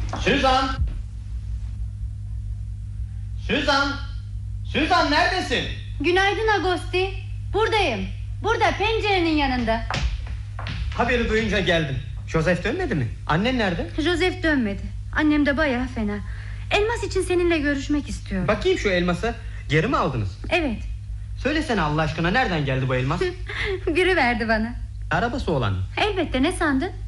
Suzan! Suzan! Suzan neredesin? Günaydın Agosti. Buradayım. Burada pencerenin yanında. Haberi duyunca geldim. Joseph dönmedi mi? Annen nerede? Joseph dönmedi. Annem de bayağı fena. Elmas için seninle görüşmek istiyor. Bakayım şu elmasa. Geri mi aldınız? Evet. Söylesene Allah aşkına, nereden geldi bu elmas? Biri verdi bana. Arabası olan. Elbette, ne sandın?